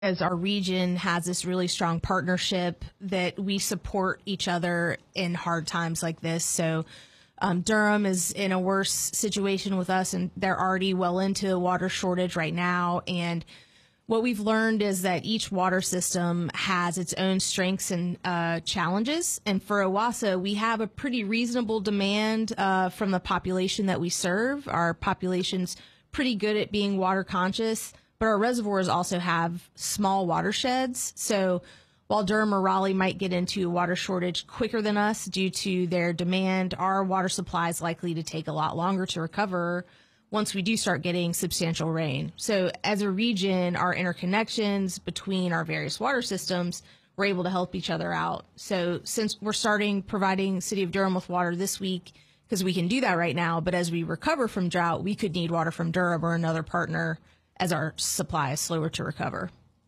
as our region has this really strong partnership that we support each other in hard times like this. So Durham is in a worse situation with us, and they're already well into a water shortage right now. And what we've learned is that each water system has its own strengths and challenges. And for OWASA, we have a pretty reasonable demand from the population that we serve. Our population's pretty good at being water conscious, but our reservoirs also have small watersheds. So while Durham or Raleigh might get into a water shortage quicker than us due to their demand, our water supply is likely to take a lot longer to recover once we do start getting substantial rain. So as a region, our interconnections between our various water systems, we're able to help each other out. So since we're starting providing City of Durham with water this week, because we can do that right now, but as we recover from drought, we could need water from Durham or another partner as our supply is slower to recover.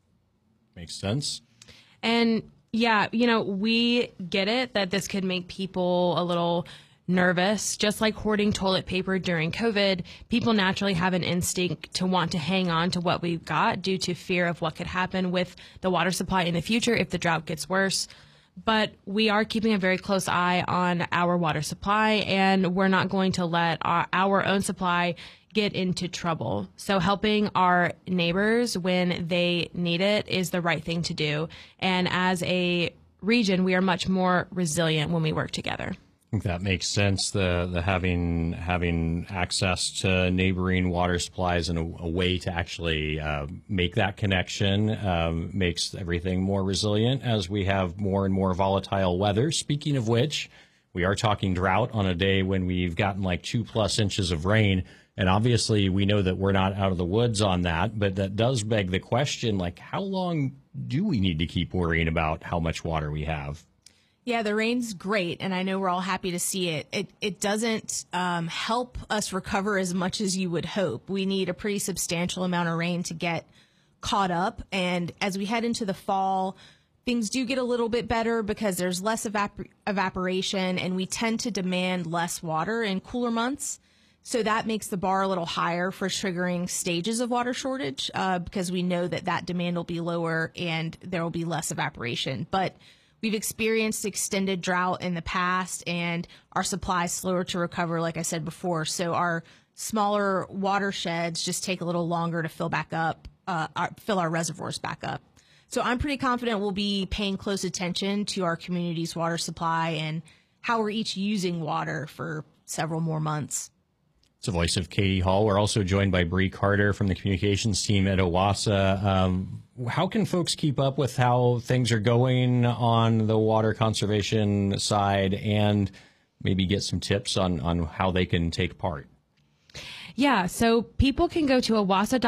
Makes sense. And yeah, you know, we get it that this could make people a little nervous. Just like hoarding toilet paper during COVID, people naturally have an instinct to want to hang on to what we've got due to fear of what could happen with the water supply in the future if the drought gets worse. But we are keeping a very close eye on our water supply, and we're not going to let our own supply get into trouble. So helping our neighbors when they need it is the right thing to do. And as a region, we are much more resilient when we work together. I think that makes sense. The having access to neighboring water supplies and a way to actually make that connection makes everything more resilient as we have more and more volatile weather. Speaking of which, we are talking drought on a day when we've gotten like 2+ inches of rain. And obviously, we know that we're not out of the woods on that, but that does beg the question, like, how long do we need to keep worrying about how much water we have? Yeah, the rain's great, and I know we're all happy to see it. It doesn't help us recover as much as you would hope. We need a pretty substantial amount of rain to get caught up, and as we head into the fall, things do get a little bit better because there's less evaporation, and we tend to demand less water in cooler months. So that makes the bar a little higher for triggering stages of water shortage because we know that demand will be lower and there will be less evaporation. But we've experienced extended drought in the past, and our supply is slower to recover, like I said before. So our smaller watersheds just take a little longer to fill back up, fill our reservoirs back up. So I'm pretty confident we'll be paying close attention to our community's water supply and how we're each using water for several more months. It's the voice of Katie Hall. We're also joined by Bree Carter from the communications team at OWASA. How can folks keep up with how things are going on the water conservation side and maybe get some tips on how they can take part? Yeah, so people can go to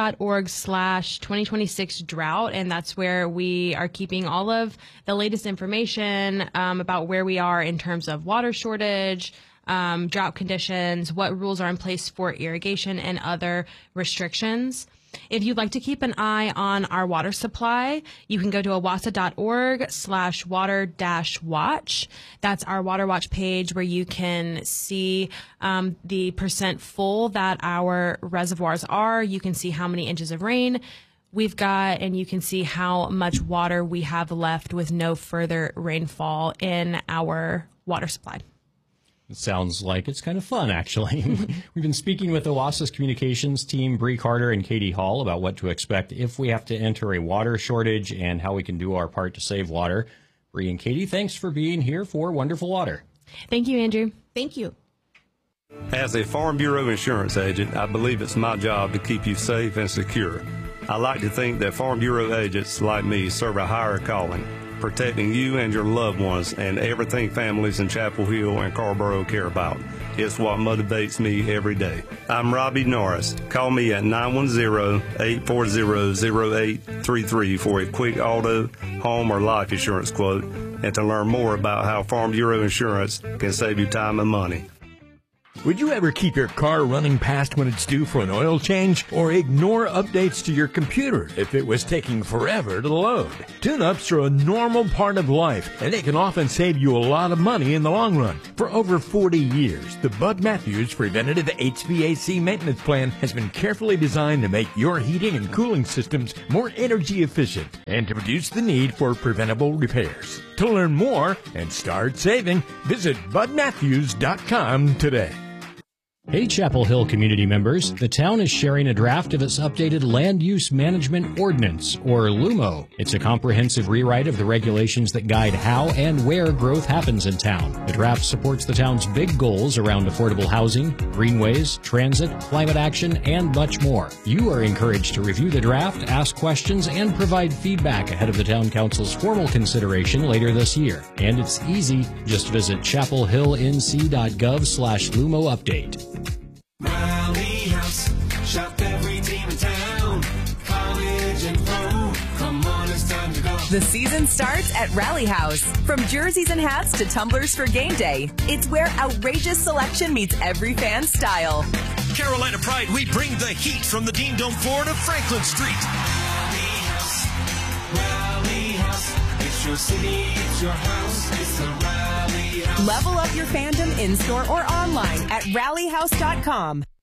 awasa.org/2026 drought, and that's where we are keeping all of the latest information about where we are in terms of water shortage, drought conditions, what rules are in place for irrigation and other restrictions. If you'd like to keep an eye on our water supply, you can go to awasa.org/water-watch. That's our Water Watch page where you can see the percent full that our reservoirs are. You can see how many inches of rain we've got, and you can see how much water we have left with no further rainfall in our water supply. It sounds like it's kind of fun, actually. We've been speaking with OWASA's communications team, Bree Carter and Katie Hall, about what to expect if we have to enter a water shortage and how we can do our part to save water. Bree and Katie, thanks for being here for Wonderful Water. Thank you, Andrew. Thank you. As a Farm Bureau insurance agent, I believe it's my job to keep you safe and secure. I like to think that Farm Bureau agents like me serve a higher calling, protecting you and your loved ones and everything families in Chapel Hill and Carrboro care about. It's what motivates me every day. I'm Robbie Norris. Call me at 910-840-0833 for a quick auto, home, or life insurance quote, and to learn more about how Farm Bureau Insurance can save you time and money. Would you ever keep your car running past when it's due for an oil change, or ignore updates to your computer if it was taking forever to load? Tune-ups are a normal part of life, and they can often save you a lot of money in the long run. For over 40 years, the Bud Matthews Preventative HVAC Maintenance Plan has been carefully designed to make your heating and cooling systems more energy efficient and to reduce the need for preventable repairs. To learn more and start saving, visit budmatthews.com today. Hey, Chapel Hill community members, the town is sharing a draft of its updated Land Use Management Ordinance, or LUMO. It's a comprehensive rewrite of the regulations that guide how and where growth happens in town. The draft supports the town's big goals around affordable housing, greenways, transit, climate action, and much more. You are encouraged to review the draft, ask questions, and provide feedback ahead of the town council's formal consideration later this year. And it's easy. Just visit chapelhillnc.gov/LUMO update. Rally House, shop every team in town. College and pro, come on, it's time to go. The season starts at Rally House. From jerseys and hats to tumblers for game day, it's where outrageous selection meets every fan's style. Carolina Pride, we bring the heat from the Dean Dome floor to Franklin Street. Rally House, Rally House. It's your city, it's your house, it's the Rally House. Level up your fandom in-store or online at rallyhouse.com.